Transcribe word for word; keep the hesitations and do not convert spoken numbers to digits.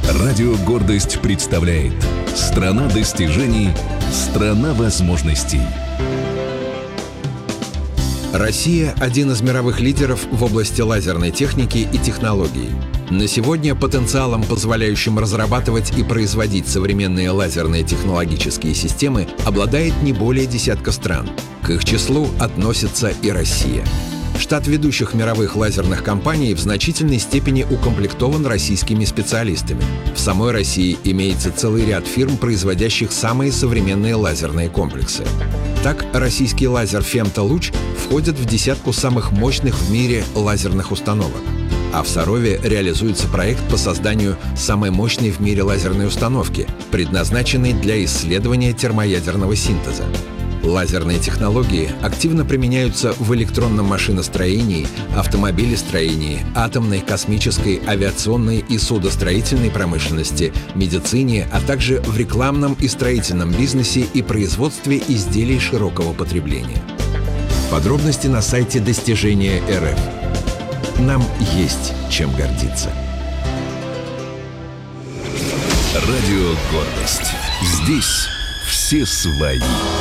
Радио «Гордость» представляет «Страна достижений, страна возможностей». Россия – один из мировых лидеров в области лазерной техники и технологий. На сегодня потенциалом, позволяющим разрабатывать и производить современные лазерные технологические системы, обладает не более десятка стран. К их числу относится и Россия. Штат ведущих мировых лазерных компаний в значительной степени укомплектован российскими специалистами. В самой России имеется целый ряд фирм, производящих самые современные лазерные комплексы. Так, российский лазер «Фемтолуч» входит в десятку самых мощных в мире лазерных установок. А в Сарове реализуется проект по созданию самой мощной в мире лазерной установки, предназначенной для исследования термоядерного синтеза. Лазерные технологии активно применяются в электронном машиностроении, автомобилестроении, атомной, космической, авиационной и судостроительной промышленности, медицине, а также в рекламном и строительном бизнесе и производстве изделий широкого потребления. Подробности на сайте достижения точка эр эф. Нам есть чем гордиться. Радио «Гордость». Здесь все свои.